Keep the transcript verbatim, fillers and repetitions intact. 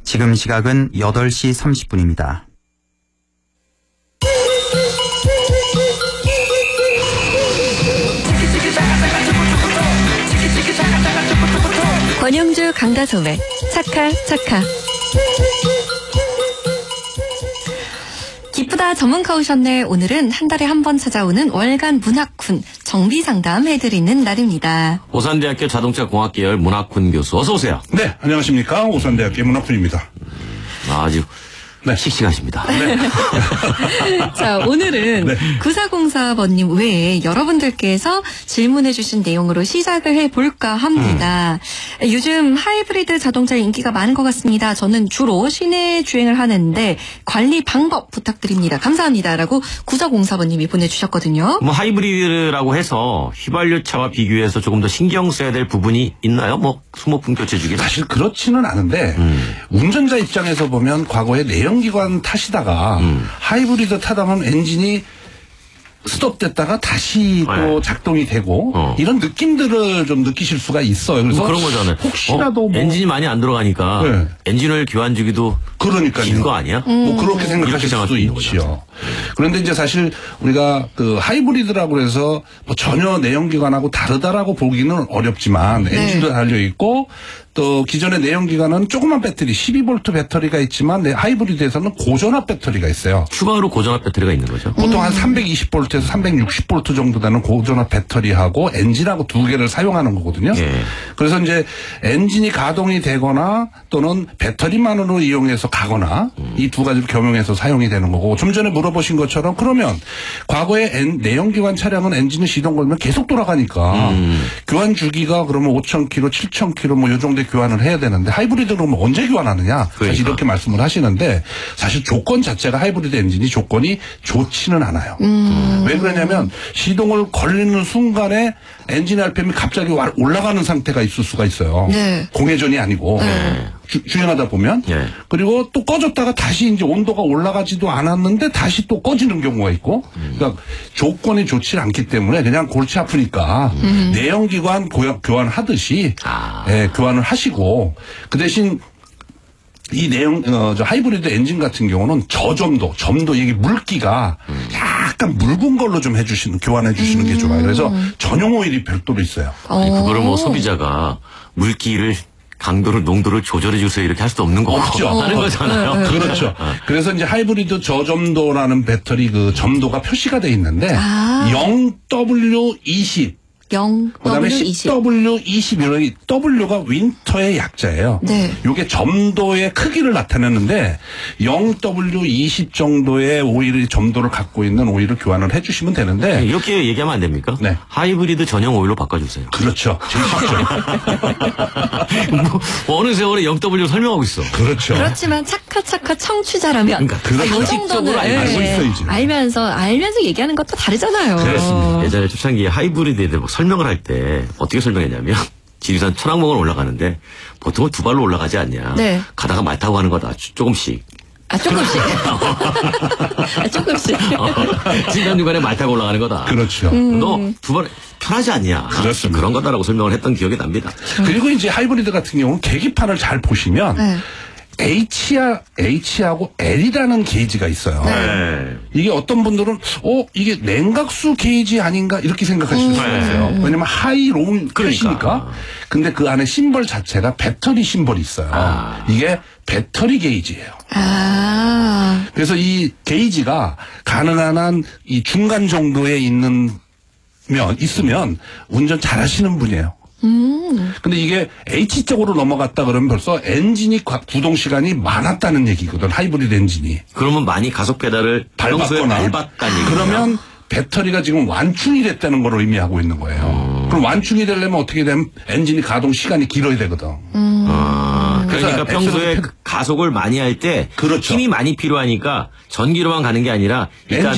지금 시각은 여덟 시 삼십 분입니다. 권영주 강다솜의 차카 차카. 기쁘다 전문가 오셨네. 오늘은 한 달에 한 번 찾아오는 월간 문학훈 정비상담 해드리는 날입니다. 오산대학교 자동차공학계열 문학훈 교수 어서 오세요. 네, 안녕하십니까. 오산대학교 문학훈입니다. 아주 네. 씩씩하십니다. 네. 자, 오늘은 네. 구사공사 번님 외에 여러분들께서 질문해 주신 내용으로 시작을 해볼까 합니다. 음. 요즘 하이브리드 자동차 인기가 많은 것 같습니다. 저는 주로 시내 주행을 하는데 관리 방법 부탁드립니다. 감사합니다. 라고 구사공사 번님이 보내주셨거든요. 뭐 하이브리드라고 해서 휘발유차와 비교해서 조금 더 신경 써야 될 부분이 있나요? 뭐 소모품 교체 주기. 사실 그렇지는 않은데 음. 운전자 입장에서 보면 과거에 내연기관 타시다가 음. 하이브리드 타다 보면 엔진이 스톱됐다가 다시 또 네. 작동이 되고 어. 이런 느낌들을 좀 느끼실 수가 있어요. 그래서 뭐 그런 거잖아요. 혹시라도 어? 뭐 엔진이 많이 안 들어가니까 네. 엔진오일 교환 주기도 긴 거 아니야? 음. 뭐 그렇게 생각하실 수도 있지요. 그런데 이제 사실 우리가 그 하이브리드라고 해서 뭐 전혀 내연기관하고 다르다라고 보기는 어렵지만 네. 엔진도 달려 있고 또 기존의 내연기관은 조그만 배터리 십이 볼트 배터리가 있지만 하이브리드에서는 고전압 배터리가 있어요. 추가로 고전압 배터리가 있는 거죠? 보통 음. 한 삼백이십 볼트에서 삼백육십 볼트 정도 되는 고전압 배터리하고 엔진하고 두 개를 사용하는 거거든요. 예. 그래서 이제 엔진이 가동이 되거나 또는 배터리만으로 이용해서 가거나 음. 이 두 가지를 겸용해서 사용이 되는 거고 좀 전에 물어보신 것처럼 그러면 과거에 엔, 내연기관 차량은 엔진이 시동 걸면 계속 돌아가니까 음. 교환 주기가 그러면 오천 킬로미터, 칠천 킬로미터 뭐 요 정도 교환을 해야 되는데 하이브리드는 그러면 언제 교환하느냐 그러니까. 사실 이렇게 말씀을 하시는데 사실 조건 자체가 하이브리드 엔진이 조건이 좋지는 않아요. 음. 왜 그러냐면 시동을 걸리는 순간에 엔진 알피엠이 갑자기 올라가는 상태가 있을 수가 있어요. 네. 공회전이 아니고 네. 주, 주행하다 보면 네. 그리고 또 꺼졌다가 다시 이제 온도가 올라가지도 않았는데 다시 또 꺼지는 경우가 있고 음. 그러니까 조건이 좋지 않기 때문에 그냥 골치 아프니까 음. 내연기관 교환하듯이 아. 예, 교환을 하시고 그 대신 이 내용, 어, 저 하이브리드 엔진 같은 경우는 저점도, 점도, 이게 물기가 음. 약간 묽은 걸로 좀 해주시는, 교환해 주시는 음. 게 좋아요. 그래서 전용 오일이 별도로 있어요. 아니, 그거를 뭐 소비자가 물기를 강도를, 농도를 조절해 주세요 이렇게 할 수도 없는 거고. 없죠. 하는 거잖아요. 그렇죠. 그래서 이제 하이브리드 저점도라는 배터리 그 점도가 표시가 돼 있는데 아. 영 더블유 이십. 영 그다음에 십 더블유 이십 이런 W가 윈터의 약자예요. 네. 이게 점도의 크기를 나타내는데 영 더블유 이십 정도의 오일의 점도를 갖고 있는 오일을 교환을 해주시면 되는데 이렇게 얘기하면 안 됩니까? 네. 하이브리드 전용 오일로 바꿔주세요. 그렇죠. 제일 쉽죠. 뭐 어느 세월에 영 더블유 설명하고 있어. 그렇죠. 그렇지만 차카차카 청취자라면 그러니까 그렇죠. 형식적으로 알고 있어야지. 알면서 알면서 얘기하는 것도 다르잖아요. 그렇습니다. 예전에 초창기에 하이브리드에 대해 설명을 할 때 어떻게 설명했냐면 지리산 천왕봉을 올라가는데 보통은 두 발로 올라가지 않냐. 네. 가다가 말 타고 가는 거다. 조금씩. 아 조금씩. 아 조금씩. 어, 중간중간에 말 타고 올라가는 거다. 그렇죠. 음. 너 두 발 편하지 않냐. 그렇습니다. 그런 거다라고 설명을 했던 기억이 납니다. 그리고 이제 하이브리드 같은 경우는 계기판을 잘 보시면 네. H야, H하고 L이라는 게이지가 있어요. 네. 이게 어떤 분들은, 어, 이게 냉각수 게이지 아닌가? 이렇게 생각하실 수가 있어요. 음. 왜냐면 하이, 롱, 표시니까. 그러니까. 근데 그 안에 심벌 자체가 배터리 심벌이 있어요. 아. 이게 배터리 게이지예요. 아. 그래서 이 게이지가 가능한 한 이 중간 정도에 있는 면, 있으면 운전 잘 하시는 분이에요. 음. 근데 이게 H 쪽으로 넘어갔다 그러면 벌써 엔진이 구동 시간이 많았다는 얘기거든. 하이브리드 엔진이. 그러면 많이 가속 페달을 밟았거나 밟았다는 얘기예요. 그러면 배터리가 지금 완충이 됐다는 걸 의미하고 있는 거예요. 음. 그럼 완충이 되려면 어떻게 되면 엔진이 가동 시간이 길어야 되거든. 음. 아, 그러니까 평소에 페... 가속을 많이 할 때 그렇죠. 힘이 많이 필요하니까 전기로만 가는 게 아니라 일단